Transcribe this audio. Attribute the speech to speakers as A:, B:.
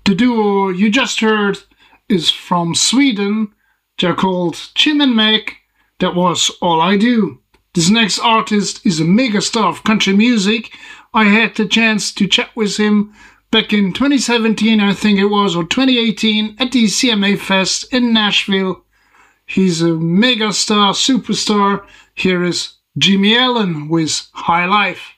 A: The duo you just heard is from Sweden. They're called Chim and Mac. That was All I Do. This next artist is a megastar of country music. I had the chance to chat with him back in 2017, I think it was, or 2018, at the CMA Fest in Nashville. He's a megastar, superstar. Here is Jimmy Allen with High Life.